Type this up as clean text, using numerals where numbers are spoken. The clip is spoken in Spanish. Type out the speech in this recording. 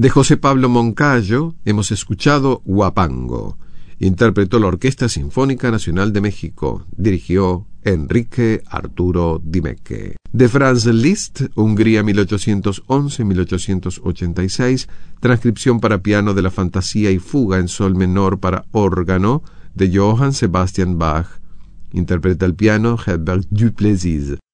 De José Pablo Moncayo hemos escuchado Huapango. Interpretó la Orquesta Sinfónica Nacional de México. Dirigió Enrique Arturo Dimeque. De Franz Liszt, Hungría 1811-1886, transcripción para piano de la Fantasía y Fuga en sol menor para órgano de Johann Sebastian Bach. Interpreta el piano Herbert Duplessis.